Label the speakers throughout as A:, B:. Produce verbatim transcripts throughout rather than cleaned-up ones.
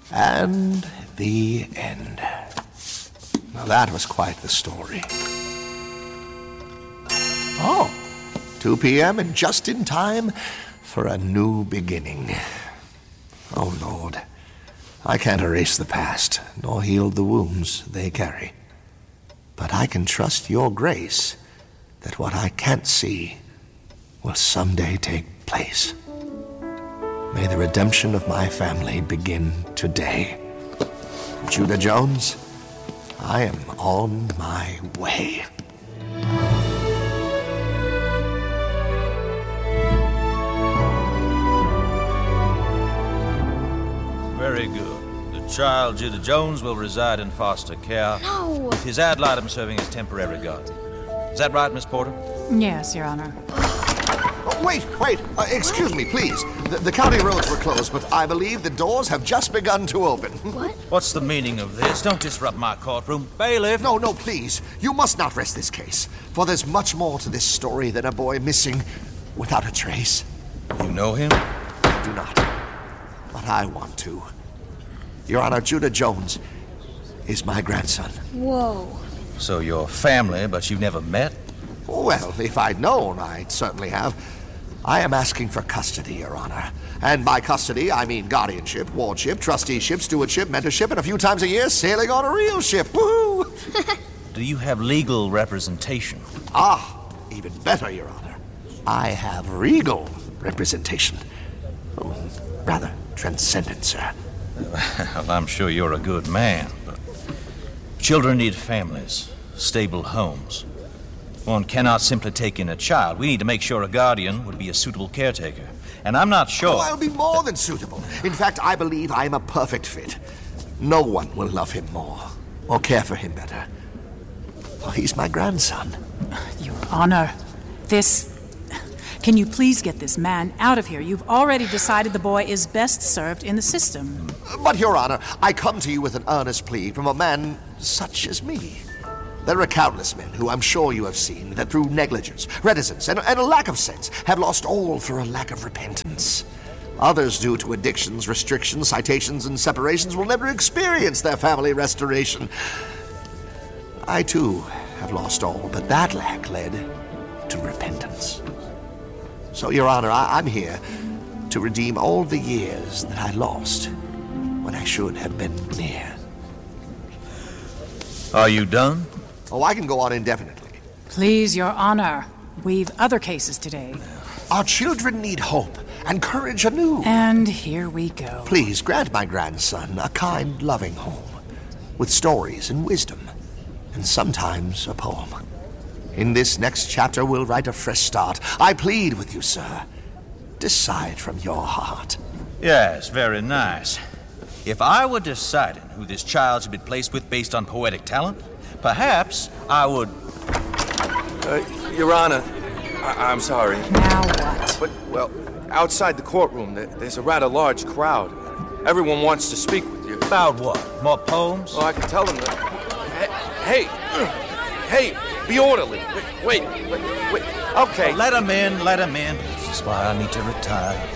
A: And the end. Now that was quite the story. Oh, two p.m. and just in time for a new beginning. Oh, Lord, I can't erase the past, nor heal the wounds they carry. But I can trust your grace that what I can't see will someday take place. May the redemption of my family begin today. Judah Jones, I am on my way.
B: Very good. The child, Judah Jones, will reside in foster care.
C: No!
B: With his ad litem serving as temporary guardian. Is that right, Miss Porter?
D: Yes, Your Honor.
A: Oh, wait, wait. Uh, excuse me, please. The, the county roads were closed, but I believe the doors have just begun to open.
C: What?
B: What's the meaning of this? Don't disrupt my courtroom. Bailiff!
A: No, no, please. You must not rest this case. For there's much more to this story than a boy missing without a trace.
B: You know him?
A: I do not. But I want to. Your Honor, Judah Jones is my grandson.
C: Whoa.
B: So you're family, but you've never met?
A: Well, if I'd known, I'd certainly have. I am asking for custody, Your Honor. And by custody, I mean guardianship, wardship, trusteeship, stewardship, mentorship, and a few times a year sailing on a real ship. Woo!
B: Do you have legal representation?
A: Ah, even better, Your Honor. I have regal representation. Oh, rather transcendent, sir.
B: Well, I'm sure you're a good man, but children need families, stable homes. One cannot simply take in a child. We need to make sure a guardian would be a suitable caretaker. And I'm not sure...
A: Oh, I'll be more than suitable. In fact, I believe I am a perfect fit. No one will love him more or care for him better. Oh, he's my grandson.
D: Your Honor, this... Can you please get this man out of here? You've already decided the boy is best served in the system.
A: But, Your Honor, I come to you with an earnest plea from a man such as me. There are countless men who I'm sure you have seen that through negligence, reticence, and, and a lack of sense have lost all for a lack of repentance. Others, due to addictions, restrictions, citations, and separations, will never experience their family restoration. I, too, have lost all, but that lack led to repentance. So, Your Honor, I- I'm here to redeem all the years that I lost when I should have been near.
B: Are you done?
A: Oh, I can go on indefinitely.
D: Please, Your Honor. We've other cases today.
A: Our children need hope and courage anew.
D: And here we go.
A: Please grant my grandson a kind, loving home with stories and wisdom, and sometimes a poem. In this next chapter, we'll write a fresh start. I plead with you, sir. Decide from your heart.
B: Yes, very nice. If I were deciding who this child should be placed with based on poetic talent, perhaps I would...
E: Uh, Your Honor, I- I'm sorry.
D: Now what?
E: But, well, outside the courtroom, there- there's a rather large crowd. Everyone wants to speak with you.
B: About what? More poems?
E: Well, I can tell them that... Hey, hey, hey, be orderly. Wait, wait, wait, wait. Okay.
B: Let him in, let him in. This is why I need to retire.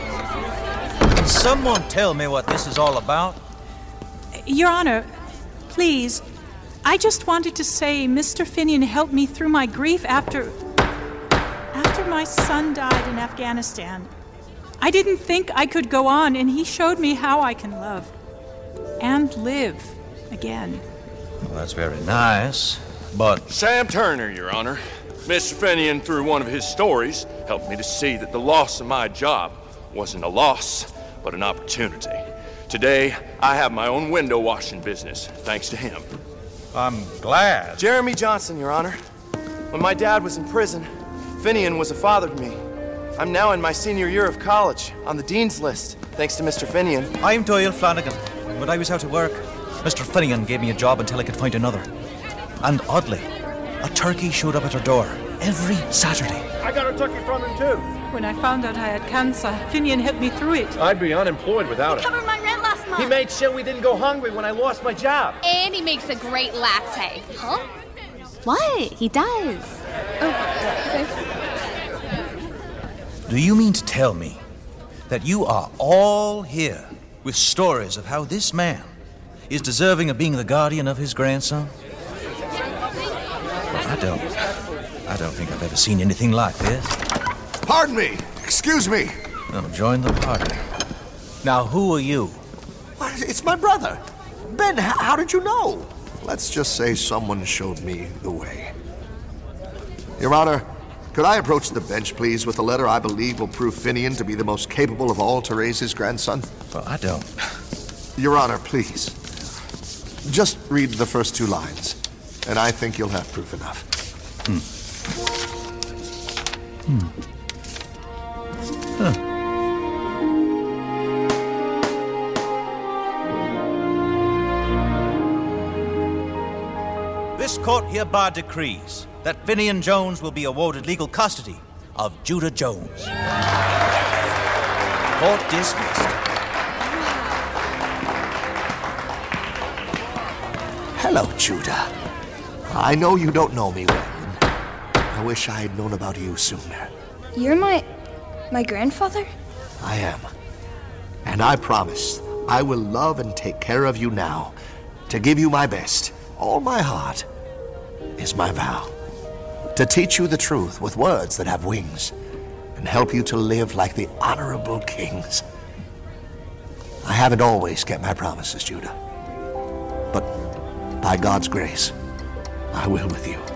B: Can someone tell me what this is all about?
D: Your Honor, please, I just wanted to say Mister Finian helped me through my grief after... after my son died in Afghanistan. I didn't think I could go on, and he showed me how I can love and live again.
B: Well, that's very nice, but...
E: Sam Turner, Your Honor. Mister Finian, through one of his stories, helped me to see that the loss of my job wasn't a loss, but an opportunity. Today, I have my own window washing business, thanks to him.
B: I'm glad.
E: Jeremy Johnson, Your Honor. When my dad was in prison, Finian was a father to me. I'm now in my senior year of college, on the dean's list, thanks to Mister Finian.
B: I'm Doyle Flanagan. When I was out of work, Mister Finian gave me a job until I could find another. And oddly, a turkey showed up at our door every Saturday.
F: I got a turkey from him, too.
D: When I found out I had cancer, Finian helped me through it.
F: I'd be unemployed without it.
C: Covered my rent last month.
F: He made sure we didn't go hungry when I lost my job.
C: And he makes a great latte. Huh? What? He does. Oh, okay.
B: Do you mean to tell me that you are all here with stories of how this man is deserving of being the guardian of his grandson? I don't. I don't think I've ever seen anything like this.
A: Pardon me. Excuse me.
B: Oh, join the party. Now, who are you?
A: Why, It's my brother. Ben, h- how did you know? Let's just say someone showed me the way. Your Honor, could I approach the bench, please, with a letter I believe will prove Finian to be the most capable of all to raise his grandson?
B: Well, I don't.
A: Your Honor, please. Just read the first two lines, and I think you'll have proof enough.
B: Hmm. Hmm. Huh. This court hereby decrees that Finian Jones will be awarded legal custody of Judah Jones. Court dismissed.
A: Hello, Judah. I know you don't know me well. I wish I had known about you sooner.
G: You're my... my grandfather?
A: I am. And I promise I will love and take care of you now. To give you my best, all my heart, is my vow. To teach you the truth with words that have wings, and help you to live like the honorable kings. I haven't always kept my promises, Judah. But by God's grace, I will with you.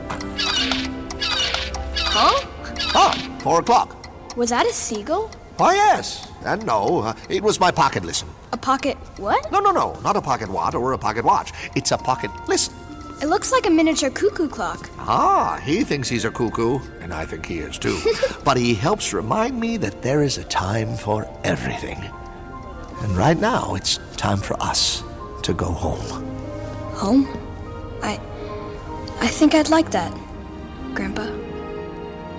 G: Huh?
A: Ah, four o'clock.
G: Was that a seagull?
A: Why, yes. And no, uh, it was my pocket listen.
G: A pocket what?
A: No, no, no, not a pocket what or a pocket watch. It's a pocket listen.
G: It looks like a miniature cuckoo clock.
A: Ah, he thinks he's a cuckoo, and I think he is too. But he helps remind me that there is a time for everything. And right now, it's time for us to go home.
G: Home? I... I think I'd like that, Grandpa.